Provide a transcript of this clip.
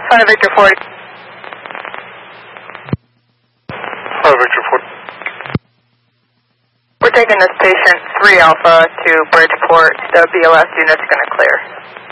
5 Victor 40. 5 Victor 40. We're taking this patient 3 Alpha to Bridgeport. The BLS unit's going to clear.